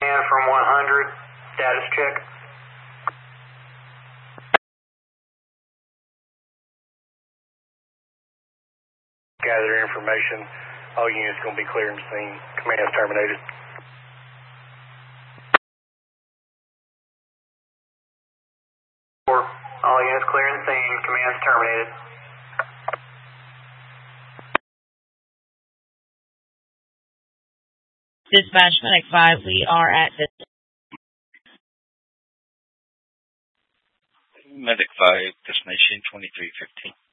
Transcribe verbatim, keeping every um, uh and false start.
And from one hundred, status check. Gather information. All units going to be clearing the scene. Command is terminated. All units clearing the scene. Command is terminated. Dispatch Medic five, we are at this. Medic five, destination twenty-three fifteen.